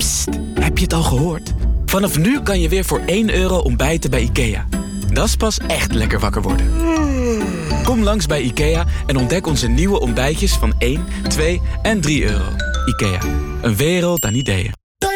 Heb je het al gehoord? Vanaf nu kan je weer voor €1 ontbijten bij IKEA. Dat is pas echt lekker wakker worden. Kom langs bij IKEA en ontdek onze nieuwe ontbijtjes van €1, €2 en €3. IKEA, een wereld aan ideeën.